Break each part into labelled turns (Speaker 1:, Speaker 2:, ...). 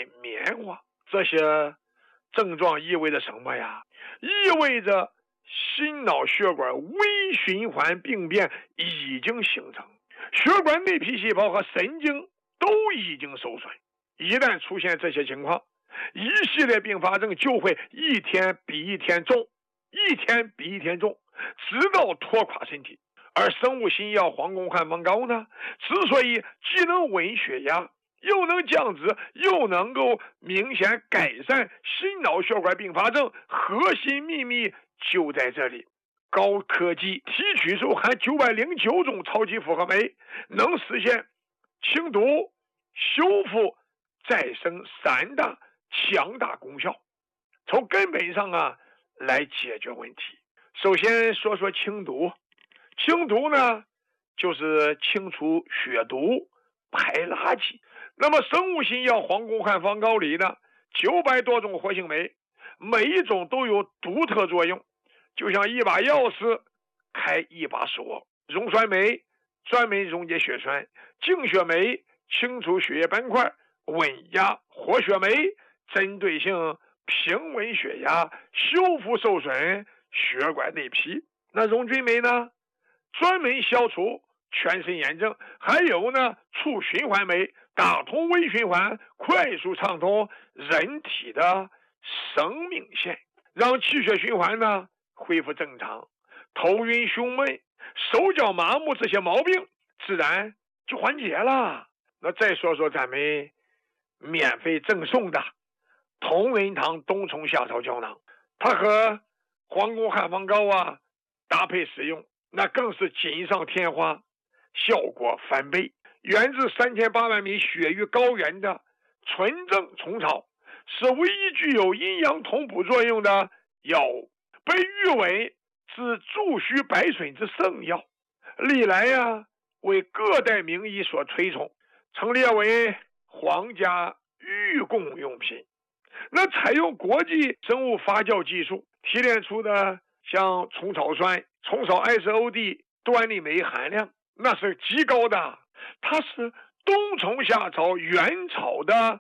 Speaker 1: 白棉花。这些症状意味着什么呀？意味着心脑血管微循环病变已经形成，血管内皮细胞和神经都已经受损。一旦出现这些情况，一系列并发症就会一天比一天重，一天比一天重，直到拖垮身体。而生物新药黄宫汉方膏呢，之所以既能稳血压，又能降脂，又能够明显改善心脑血管并发症，核心秘密就在这里。高科技提取出含909种超级复合酶，能实现清毒、修复、再生3大强大功效，从根本上来解决问题。首先说说清毒。清毒呢，就是清除血毒、排垃圾。那么生物新药黄宫汉方膏里呢，900多种活性酶，每一种都有独特作用，就像一把钥匙开一把锁。溶栓酶专门溶解血栓，净血酶清除血液斑块，稳压活血酶针对性平稳血压，修复受损血管内皮。那溶菌酶呢，专门消除全身炎症。还有呢，促循环酶打通微循环，快速畅通人体的生命线，让气血循环呢恢复正常。头晕胸闷、手脚麻木这些毛病自然就缓解了。那再说说咱们免费赠送的同仁堂冬虫夏草胶囊，它和黄宫汉方膏搭配使用，那更是锦上添花，效果翻倍。源自3800米雪域高原的纯正虫草，是唯一具有阴阳同补作用的药物，被誉为是助虚百损之圣药，历来为各代名医所推崇，曾列为皇家御贡用品。那采用国际生物发酵技术提炼出的像虫草酸、虫草 SOD、端粒酶含量那是极高的，它是冬虫夏草原草的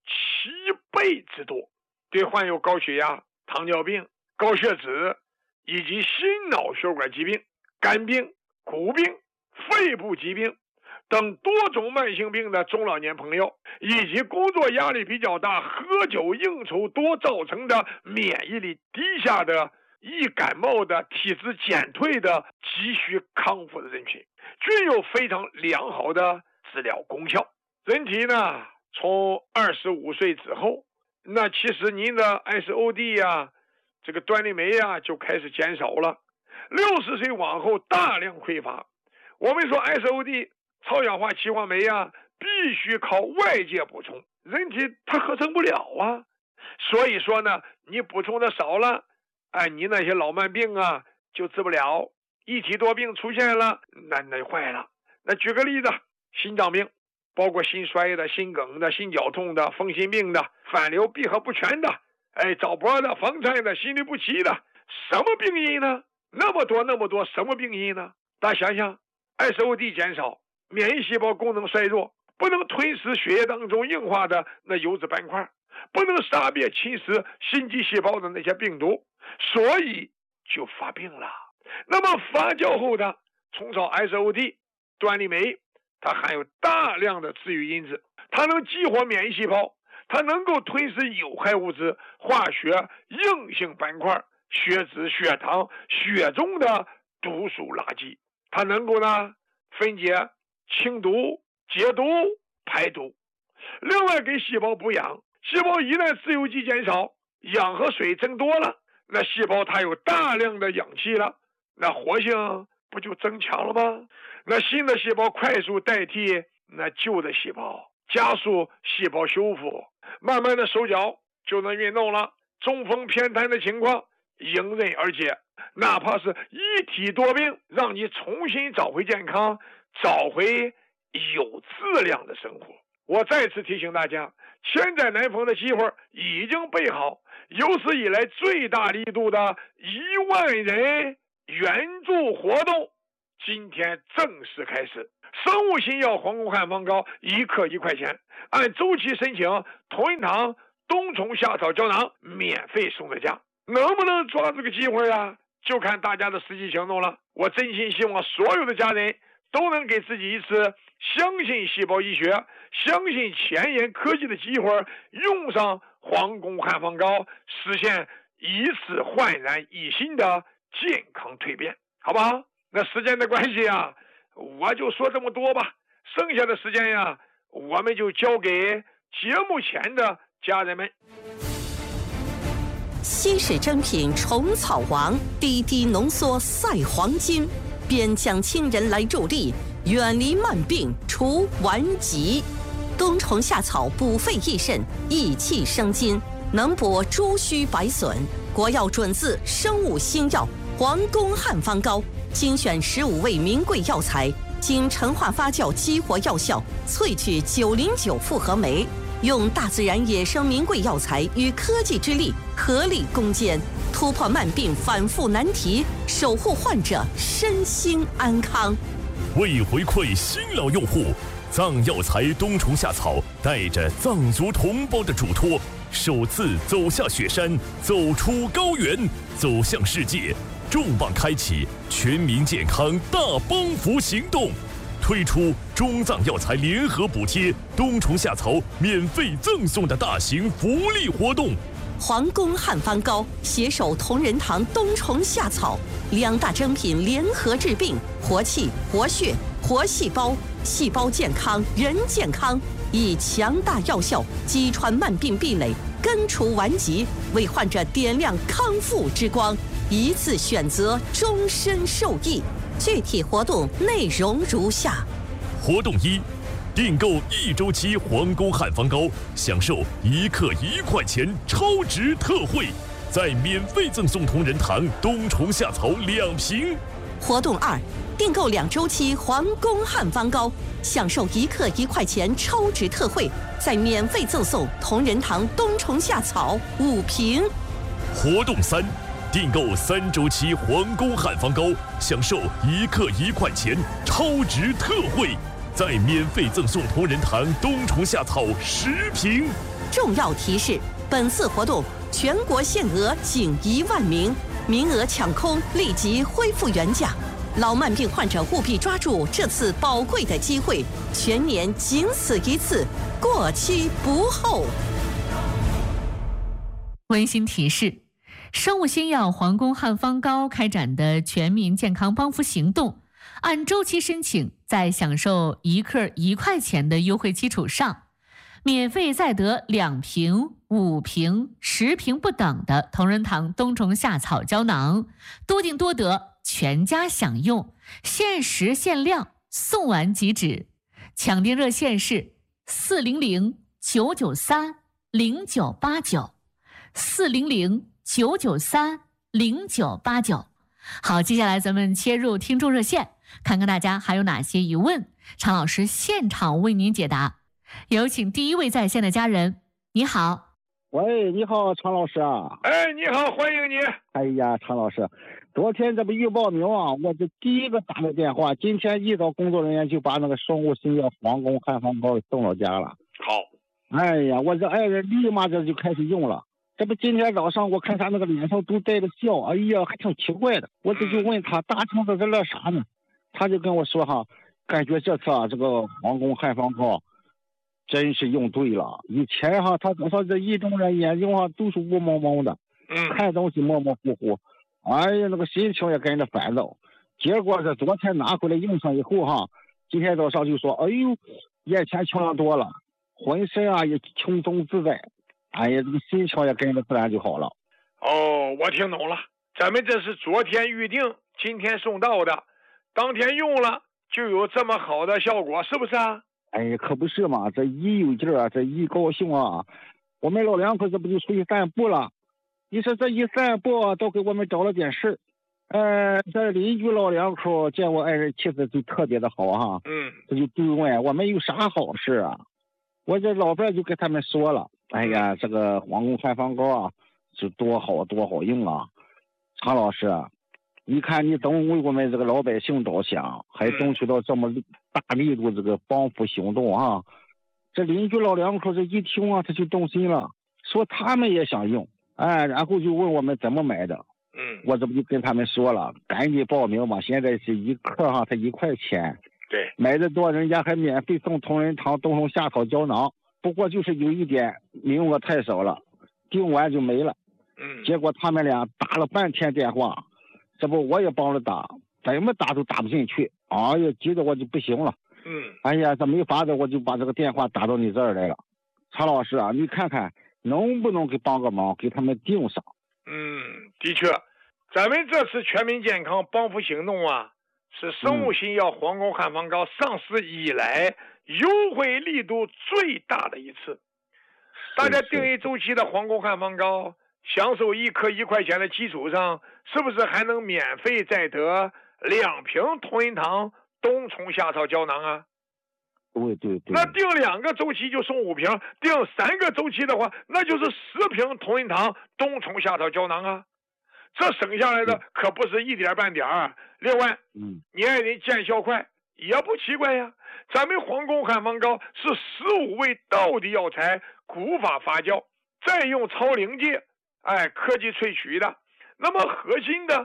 Speaker 1: 7倍之多，对患有高血压、糖尿病、高血脂以及心脑血管疾病、肝病、骨病、肺部疾病等多种慢性病的中老年朋友，以及工作压力比较大、喝酒应酬多造成的免疫力低下的、易感冒的、体质减退的、急需康复的人群，均有非常良好的治疗功效。人体呢，从25岁之后，那其实您的 SOD 这个端粒酶就开始减少了。60岁往后大量匮乏。我们说 SOD 超氧化歧化酶必须靠外界补充，人体它合成不了所以说呢，你补充的少了，你那些老慢病就治不了，一体多病出现了，那坏了。那举个例子，心脏病，包括心衰的、心梗的、心绞痛的、风心病的、反流闭合不全的、早搏的、房颤的、心律不齐的，什么病因呢？那么多，什么病因呢？大家想想， SOD 减少，免疫细胞功能衰弱，不能吞噬血液当中硬化的那油脂斑块，不能杀灭侵蚀心肌细胞的那些病毒，所以就发病了。那么发酵后的虫草 SOD 端粒酶，它含有大量的治愈因子，它能激活免疫细胞，它能够吞噬有害物质、化学硬性斑块、血脂、血糖、血中的毒素垃圾，它能够分解、清毒、解毒、排毒。另外给细胞补养，细胞一旦自由基减少，氧和水增多了，那细胞它有大量的氧气了，那活性不就增强了吗？那新的细胞快速代替那旧的细胞，加速细胞修复，慢慢的手脚就能运动了，中风偏瘫的情况迎刃而解。哪怕是一体多病，让你重新找回健康，找回有质量的生活。我再次提醒大家，千载难逢的机会已经备好，有史以来最大力度的1万人援助活动今天正式开始。 生物新药皇宫汉方膏1克1块钱，按周期申请，同仁堂冬虫夏草胶囊免费送在家。能不能抓这个机会啊？就看大家的实际行动了。我真心希望所有的家人都能给自己一次相信细胞医学、相信前沿科技的机会，用上皇宫汉方膏，实现一次焕然一新的健康蜕变，好不好？那时间的关系啊，我就说这么多吧。剩下的时间呀，我们就交给节目前的家人们。
Speaker 2: 稀世珍品虫草王，滴滴浓缩赛黄金，边疆亲人来助力，远离慢病除顽疾。冬虫夏草补肺益肾，益气生津，能补诸虚百损。国药准字生物新药皇宫汉方膏，精选15味名贵药材，经陈化发酵激活药效，萃取909复合酶。用大自然野生名贵药材与科技之力合力攻坚，突破慢病反复难题，守护患者身心安康。
Speaker 3: 为回馈新老用户，藏药材冬虫夏草带着藏族同胞的嘱托，首次走下雪山，走出高原，走向世界，重磅开启全民健康大帮扶行动，推出中藏药材联合补贴冬虫夏草免费赠送的大型福利活动。
Speaker 2: 皇宫汉方膏携手同仁堂冬虫夏草2大珍品联合治病，活气、活血、活细胞，细胞健康，人健康，以强大药效击穿慢病壁垒，根除顽疾，为患者点亮康复之光，一次选择，终身受益。具体活动内容如下：
Speaker 3: 活动1，订购1周期皇宫汉方膏，享受1克1块钱超值特惠，再免费赠送同仁堂冬虫夏草2瓶。
Speaker 2: 活动2，订购2周期皇宫汉方膏，享受1克1块钱超值特惠，再免费赠送同仁堂冬虫夏草5瓶。
Speaker 3: 活动3，订购3周期皇宫汉方膏，享受1克1块钱超值特惠，再免费赠送同仁堂冬虫夏草10瓶。
Speaker 2: 重要提示：本次活动全国限额仅1万名，名额抢空，立即恢复原价。老慢病患者务必抓住这次宝贵的机会，全年仅此一次，过期不候。
Speaker 4: 温馨提示：生物新药皇宫汉方膏开展的全民健康帮扶行动，按周期申请，在享受1克1块钱的优惠基础上，免费再得2瓶、5瓶、10瓶不等的同仁堂冬虫夏草胶囊，多订多得，全家享用，限时限量，送完即止。抢订热线是400-993-0989，400-993-0989。好，接下来咱们切入听众热线，看看大家还有哪些疑问，常老师现场为您解答。有请第一位在线的家人。你好。
Speaker 5: 喂，你好，常老师啊。
Speaker 1: 哎，你好，欢迎你。
Speaker 5: 哎呀，常老师，昨天这不预报名啊，我这第一个打的电话，今天一早工作人员就把那个生物新药皇宫汉方膏送到家了。
Speaker 1: 好。
Speaker 5: 哎呀，我这爱人立马这就开始用了。这不今天早上我看他那个脸上都带着笑，哎呀，还挺奇怪的。我这就问他大肠子在乐啥呢？他就跟我说哈，感觉这次啊这个皇宫汉方膏真是用对了。以前哈他早上这一中人眼睛哈都是雾蒙蒙的，看东西模模糊糊，哎呀那个心情也跟着烦躁。结果这昨天拿回来用上以后哈，今天早上就说，哎呦，眼前清亮多了，浑身啊也轻松自在，哎呀这个心情也跟着自然就好了。
Speaker 1: 哦，我听懂了，咱们这是昨天预定，今天送到的，当天用了就有这么好的效果，是不是啊？
Speaker 5: 哎，可不是嘛，这一有劲儿啊，这一高兴啊，我们老两口这不就出去散步了？你说这一散步都给我们找了点事儿。这邻居老两口见我爱人气质就特别的好哈，这就追问我们有啥好事啊？我这老伴就跟他们说了，哎呀，这个皇宫汉方膏啊，是多好多好用啊！常老师啊，你看你总为我们这个老百姓着想，还争取到这么大力度这个帮扶行动啊。这邻居老两口这一听啊，他就动心了，说他们也想用，哎，然后就问我们怎么买的。我这不就跟他们说了，赶紧报名嘛！现在是一克哈，才1块钱。
Speaker 1: 对，
Speaker 5: 买的多，人家还免费送同仁堂冬虫夏草胶囊。不过就是有一点名额太少了，订完就没了。结果他们俩打了半天电话，这不我也帮着打，怎么打都打不进去。哎呀，急得我就不行了。哎呀，这没法子，我就把这个电话打到你这儿来了。常老师啊，你看看能不能给帮个忙，给他们订上。
Speaker 1: 的确，咱们这次全民健康帮扶行动啊，是生物新药黄芩汉方膏上市以来优惠力度最大的一次。大家订一周期的黄芩汉方膏，享受1克1块钱的基础上，是不是还能免费再得2瓶同仁堂冬虫夏草胶囊啊？
Speaker 5: 对对对。
Speaker 1: 那订2个周期就送5瓶，订3个周期的话，那就是10瓶同仁堂冬虫夏草胶囊啊。这省下来的可不是一点半点儿。另外，你爱人见效快也不奇怪呀。咱们黄芩汉方膏是15味道地药材古法发酵，再用超临界科技萃取的，那么核心的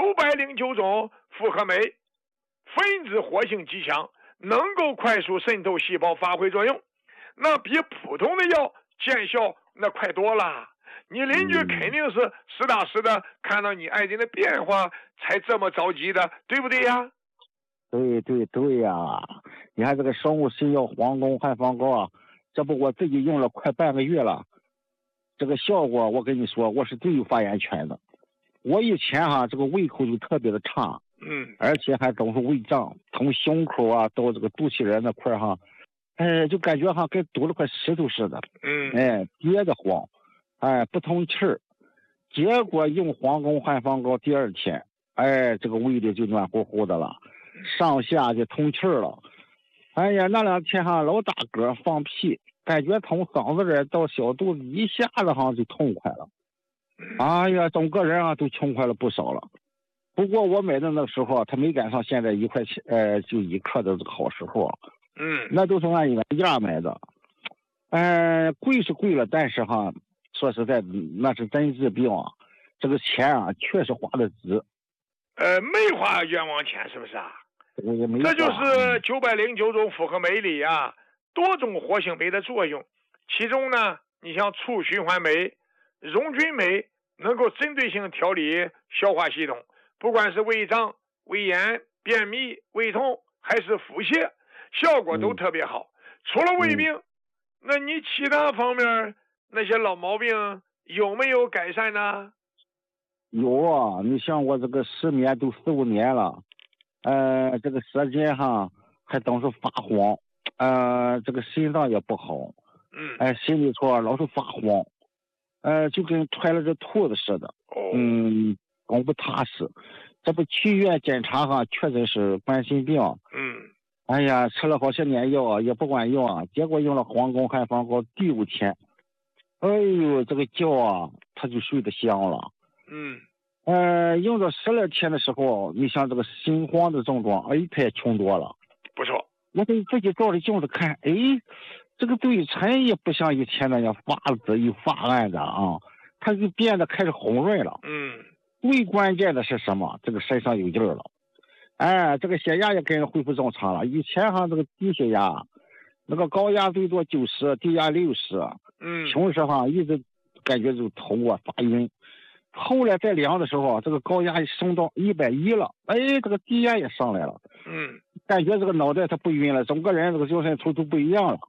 Speaker 1: 909种复合酶，分子活性极强，能够快速渗透细胞发挥作用，那比普通的药见效那快多了。你邻居肯定是实打实的看到你爱人的变化才这么着急的，对不对呀？
Speaker 5: 对对对呀，你看这个生物新药黄芩汉方膏啊，这不我自己用了快半个月了，这个效果我跟你说，我是最有发言权的。我以前这个胃口就特别的差，而且还总是胃胀，从胸口啊到这个肚脐眼那块就感觉跟堵了块石头似的，憋得慌，不通气儿。结果用黄芩汉方膏第2天，这个胃里就暖乎乎的了，上下就通气儿了。哎呀，那2天老打嗝放屁，感觉从嗓子眼到小肚子一下子就痛快了。哎呀，整个人都轻快了不少了。不过我买的那个时候，他没赶上现在1块钱就1克的这个好时候。那都是按原价买的。贵是贵了，但是说实在，那是真治病啊。这个钱确实花的值。
Speaker 1: 没花冤枉钱，是不是啊？
Speaker 5: 也没。
Speaker 1: 这就是909种复合酶里多种活性酶的作用。其中呢，你像促循环酶、溶菌酶，能够针对性调理消化系统，不管是胃胀、胃炎、便秘、胃痛还是腹泻，效果都特别好。除了胃病，那你其他方面那些老毛病有没有改善呢？
Speaker 5: 有啊，你像我这个失眠都4、5年了，这个舌尖还总是发黄，这个心脏也不好，心里头老是发慌，就跟揣了只兔子似的，总不踏实。这不去医院检查确诊是冠心病，哎呀，吃了好些年药也不管用啊，结果用了黄芩汉方膏第5天，哎呦，这个觉他就睡得香了。用到10来天的时候，你像这个心慌的症状，他也轻多了。
Speaker 1: 不错，
Speaker 5: 我给自己照着镜子看，这个嘴唇也不像以前那样发紫又发暗的它就变得开始红润了。最关键的是什么？这个身上有劲儿了。这个血压也跟着恢复正常了。以前这个低血压，那个高压最多90，低压60，平时一直感觉就头发晕。后来再量的时候，这个高压升到110了，这个低压也上来了。感觉这个脑袋它不晕了，整个人这个精神头都不一样了。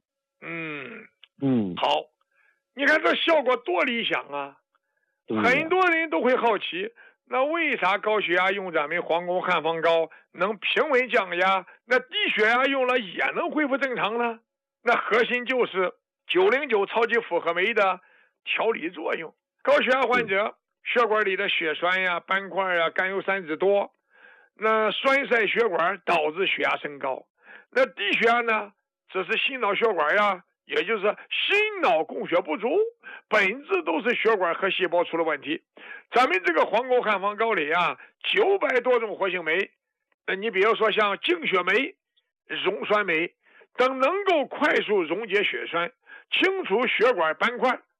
Speaker 1: 好，你看这效果多理想啊！很多人都会好奇，那为啥高血压用咱们黄芩汉方膏能平稳降压，那低血压用了也能恢复正常呢？那核心就是909超级复合酶的调理作用。高血压患者血管里的血栓斑块甘油三酯多，那栓塞血管导致血压升高。那低血压呢，这是心脑血管也就是心脑供血不足，本质都是血管和细胞出了问题。咱们这个黄芩汉方膏里900多种活性酶，你比如说像净血酶、 溶栓酶等能够快速溶解血栓、清除血管斑块、